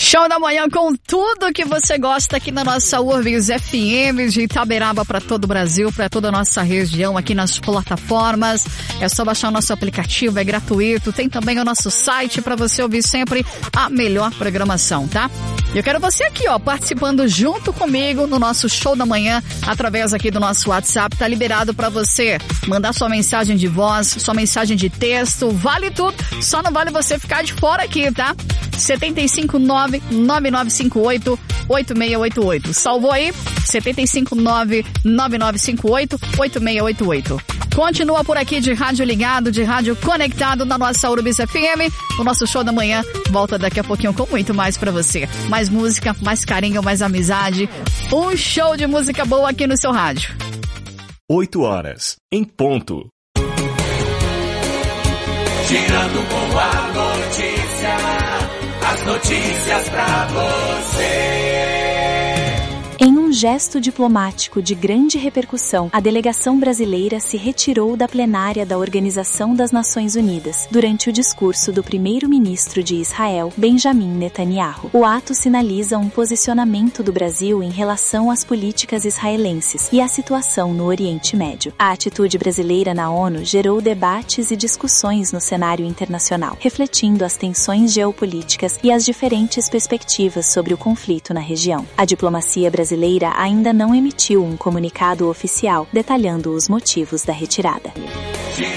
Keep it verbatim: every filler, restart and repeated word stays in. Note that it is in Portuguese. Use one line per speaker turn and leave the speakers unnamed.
Show da manhã com tudo que você gosta aqui na nossa Urbis F M de Itaberaba para todo o Brasil, para toda a nossa região, aqui nas plataformas. É só baixar o nosso aplicativo, é gratuito. Tem também o nosso site para você ouvir sempre a melhor programação, tá? Eu quero você aqui, ó, participando junto comigo no nosso Show da Manhã, através aqui do nosso WhatsApp. Tá liberado para você mandar sua mensagem de voz, sua mensagem de texto, vale tudo. Só não vale você ficar de fora aqui, tá? sete cinco nove, nove nove cinco oito, oito seis oito oito. Salvou aí? sete cinco nove, nove nove cinco oito, oito seis oito oito. Continua por aqui de rádio ligado, de rádio conectado na nossa Urbis F M. O nosso Show da Manhã volta daqui a pouquinho com muito mais pra você. Mais música, mais carinho, mais amizade. Um show de música boa aqui no seu rádio.
oito horas, em ponto.
Girando com a notícia, as notícias pra você.
Em um gesto diplomático de grande repercussão, a delegação brasileira se retirou da plenária da Organização das Nações Unidas, durante o discurso do primeiro-ministro de Israel, Benjamin Netanyahu. O ato sinaliza um posicionamento do Brasil em relação às políticas israelenses e à situação no Oriente Médio. A atitude brasileira na ONU gerou debates e discussões no cenário internacional, refletindo as tensões geopolíticas e as diferentes perspectivas sobre o conflito na região. A diplomacia brasileira brasileira ainda não emitiu um comunicado oficial detalhando os motivos da retirada.